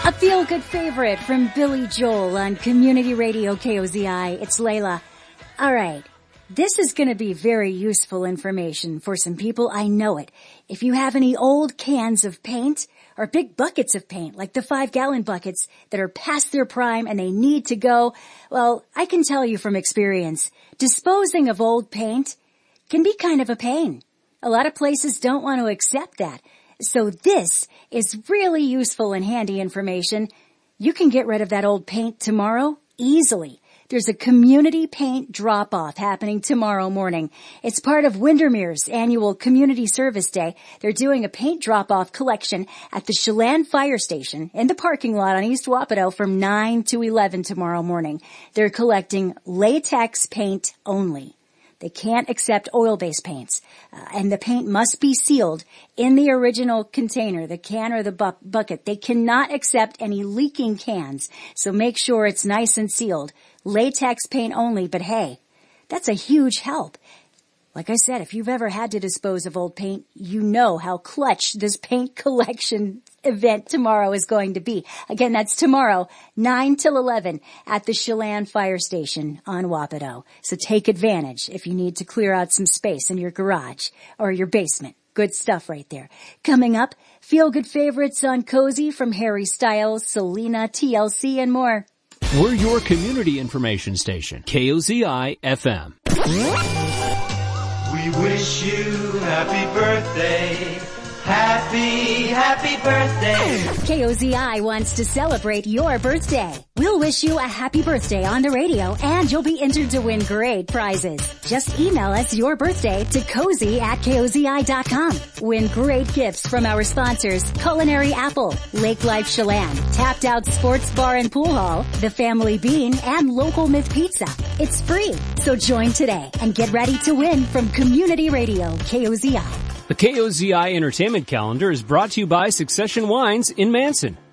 A feel-good favorite from Billy Joel on Community Radio KOZI. It's Layla. All right. This is going to be very useful information for some people. I know it. If you have any old cans of paint or big buckets of paint, like the 5-gallon buckets that are past their prime and they need to go, well, I can tell you from experience, disposing of old paint can be kind of a pain. A lot of places don't want to accept that. So this is really useful and handy information. You can get rid of that old paint tomorrow easily. There's a community paint drop-off happening tomorrow morning. It's part of Windermere's annual Community Service Day. They're doing a paint drop-off collection at the Chelan Fire Station in the parking lot on East Wapato from 9 to 11 tomorrow morning. They're collecting latex paint only. They can't accept oil-based paints, and the paint must be sealed in the original container, the can or the bucket. They cannot accept any leaking cans, so make sure it's nice and sealed. Latex paint only, but hey, that's a huge help. Like I said, if you've ever had to dispose of old paint, you know how clutch this paint collection event tomorrow is going to be. Again, that's tomorrow, 9 till 11 at the Chelan Fire Station on Wapato. So take advantage if you need to clear out some space in your garage or your basement. Good stuff right there. Coming up, feel-good favorites on Cozy from Harry Styles, Selena, TLC, and more. We're your community information station, KOZI FM. We wish you happy birthday. Happy birthday. KOZI wants to celebrate your birthday. We'll wish you a happy birthday on the radio, and you'll be entered to win great prizes. Just email us your birthday to cozy@kozi.com. Win great gifts from our sponsors, Culinary Apple, Lake Life Chelan, Tapped Out Sports Bar and Pool Hall, The Family Bean, and Local Myth Pizza. It's free, so join today and get ready to win from Community Radio KOZI. The KOZI Entertainment Calendar is brought to you by Succession Wines in Manson.